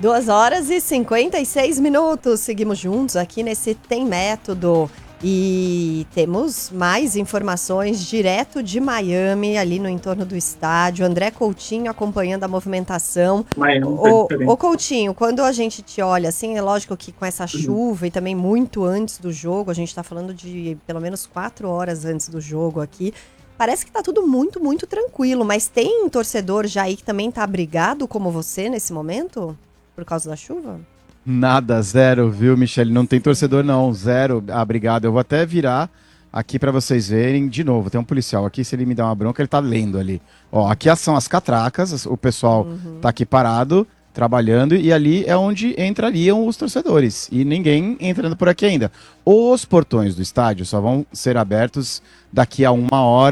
2h56. Seguimos juntos aqui nesse Tem Método. E temos mais informações direto de Miami, ali no entorno do estádio. André Coutinho acompanhando a movimentação. Ô Coutinho, quando a gente te olha assim, é lógico que com essa chuva e também muito antes do jogo, a gente está falando de pelo menos 4 horas antes do jogo aqui, parece que tá tudo muito, muito tranquilo. Mas tem torcedor já aí que também tá abrigado como você nesse momento? Por causa da chuva? Nada, zero, viu, Michele? Não tem torcedor, não. Zero abrigado. Eu vou até virar aqui pra vocês verem. De novo, tem um policial aqui. Se ele me dá uma bronca, ele tá lendo ali. Ó, aqui são as catracas. O pessoal tá aqui parado, trabalhando. E ali é onde entrariam os torcedores. E ninguém entrando por aqui ainda. Os portões do estádio só vão ser abertos daqui a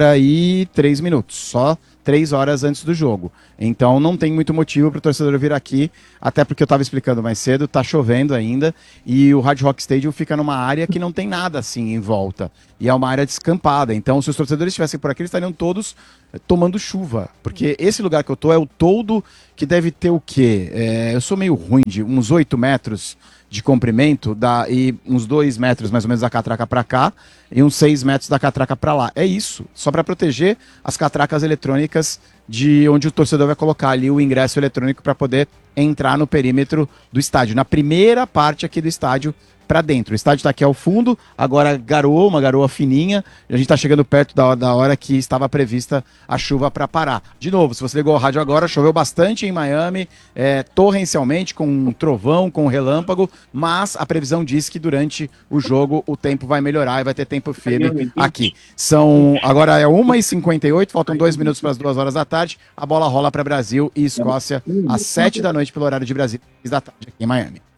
1h03. Só 3 horas antes do jogo. Então não tem muito motivo para o torcedor vir aqui, até porque eu estava explicando mais cedo, tá chovendo ainda, e o Hard Rock Stadium fica numa área que não tem nada assim em volta. E é uma área descampada. Então, se os torcedores estivessem por aqui, eles estariam todos tomando chuva. Porque esse lugar que eu tô é o toldo que deve ter o quê? Eu sou meio ruim de uns 8 metros de comprimento e uns 2 metros mais ou menos da catraca para cá e uns 6 metros da catraca para lá. É isso, só para proteger as catracas eletrônicas de onde o torcedor vai colocar ali o ingresso eletrônico para poder entrar no perímetro do estádio, na primeira parte aqui do estádio para dentro. O estádio está aqui ao fundo, agora garoou, uma garoa fininha, e a gente está chegando perto da hora que estava prevista a chuva para parar. De novo, se você ligou o rádio agora, choveu bastante em Miami, torrencialmente, com um trovão, com um relâmpago, mas a previsão diz que durante o jogo o tempo vai melhorar e vai ter tempo firme aqui. Agora é 1h58, faltam 2 minutos para as 2 horas da tarde, a bola rola para Brasil e Escócia às 7 da noite pelo horário de Brasília, da tarde aqui em Miami.